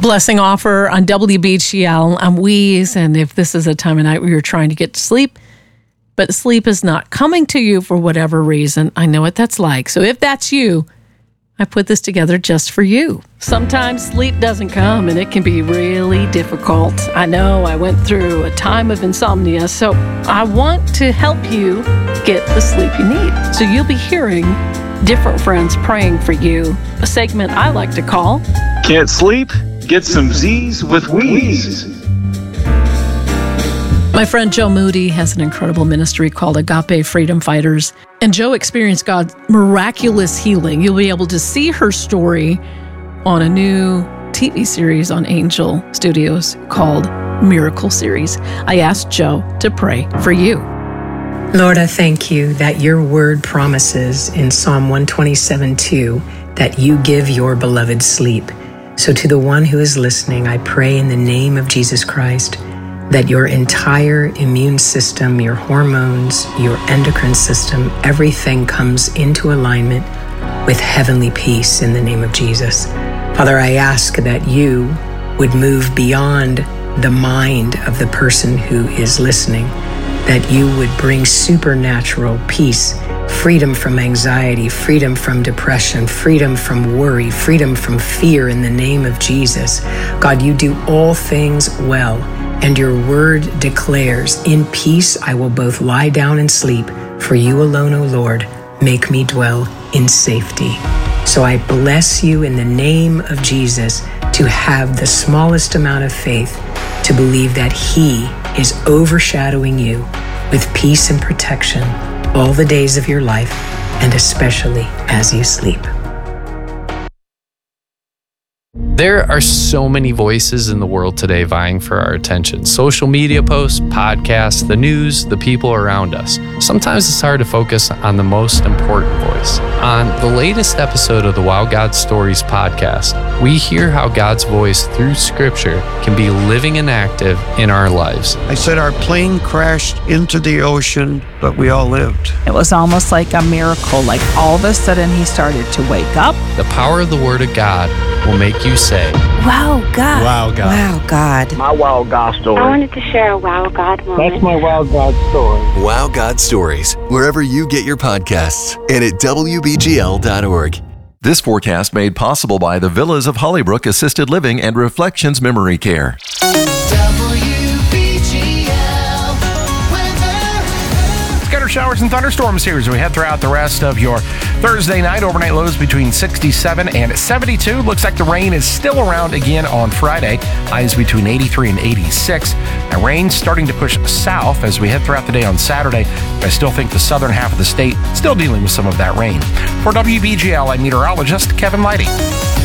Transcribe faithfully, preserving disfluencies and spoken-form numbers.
blessing offer on W B G L. I'm Weeze, and if this is a time of night where you're trying to get to sleep, but sleep is not coming to you for whatever reason, I know what that's like. So if that's you, I put this together just for you. Sometimes sleep doesn't come, and it can be really difficult. I know I went through a time of insomnia, so I want to help you get the sleep you need. So you'll be hearing different friends praying for you, a segment I like to call Can't Sleep? Get Some Z's with Weeze. My friend Joe Moody has an incredible ministry called Agape Freedom Fighters, and Joe experienced God's miraculous healing. You'll be able to see her story on a new T V series on Angel Studios called Miracle Series. I asked Joe to pray for you. Lord, I thank you that your word promises in Psalm one twenty-seven two that you give your beloved sleep. So to the one who is listening, I pray in the name of Jesus Christ that your entire immune system, your hormones, your endocrine system, everything comes into alignment with heavenly peace in the name of Jesus. Father, I ask that you would move beyond the mind of the person who is listening, that you would bring supernatural peace, freedom from anxiety, freedom from depression, freedom from worry, freedom from fear in the name of Jesus. God, you do all things well. And your word declares, in peace I will both lie down and sleep, for you alone, O Lord, make me dwell in safety. So I bless you in the name of Jesus to have the smallest amount of faith to believe that he is overshadowing you with peace and protection all the days of your life, and especially as you sleep. There are so many voices in the world today vying for our attention. Social media posts, podcasts, the news, the people around us. Sometimes it's hard to focus on the most important voice. On the latest episode of the Wow God Stories podcast, we hear how God's voice through Scripture can be living and active in our lives. I said our plane crashed into the ocean, but we all lived. It was almost like a miracle, like all of a sudden he started to wake up. The power of the Word of God will make you say, Wow, God. Wow, God. Wow, God. My Wow God story. I wanted to share a Wow God moment. That's my Wow God story. Wow God Stories, wherever you get your podcasts, and at W B G L dot org. This forecast made possible by the Villas of Hollybrook Assisted Living and Reflections Memory Care. Scattered showers and thunderstorms here as we head throughout the rest of your Thursday night. Overnight lows between sixty-seven and seventy-two. Looks like the rain is still around again on Friday. Highs between eighty-three and eighty-six. And rain starting to push south as we head throughout the day on Saturday. I still think the southern half of the state still dealing with some of that rain. For W B G L, I'm meteorologist Kevin Leidy.